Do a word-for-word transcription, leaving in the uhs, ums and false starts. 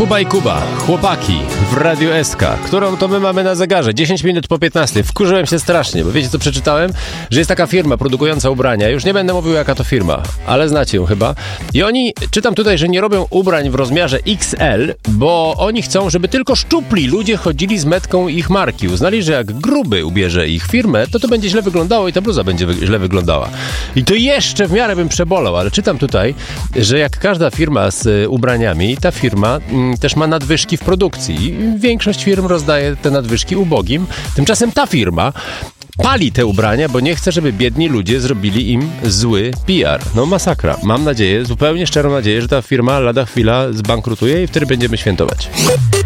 Kuba i Kuba, chłopaki w Radiu S K, którą to my mamy na zegarze, dziesięć minut po piętnastej. Wkurzyłem się strasznie, bo wiecie co przeczytałem? Że jest taka firma produkująca ubrania, już nie będę mówił jaka to firma, ale znacie ją chyba. I oni, czytam tutaj, że nie robią ubrań w rozmiarze X L, bo oni chcą, żeby tylko szczupli ludzie chodzili z metką ich marki. Uznali, że jak gruby ubierze ich firmę, to to będzie źle wyglądało i ta bluza będzie wy- źle wyglądała. I to jeszcze w miarę bym przebolał, ale czytam tutaj, że jak każda firma z y, ubraniami, ta firma y, też ma nadwyżki w produkcji. I większość firm rozdaje te nadwyżki ubogim. Tymczasem ta firma pali te ubrania, bo nie chce, żeby biedni ludzie zrobili im zły P R. No masakra. Mam nadzieję, zupełnie szczerą nadzieję, że ta firma lada chwila zbankrutuje i wtedy będziemy świętować.